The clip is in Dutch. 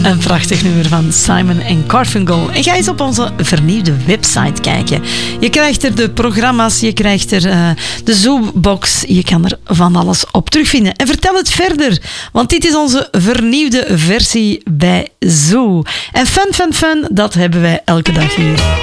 Een prachtig nummer van Simon & Garfunkel. En ga eens op onze vernieuwde website kijken. Je krijgt er de programma's, je krijgt er de Zoo-box. Je kan er van alles op terugvinden. En vertel het verder, want dit is onze vernieuwde versie bij Zoo. En fun, dat hebben wij elke dag hier.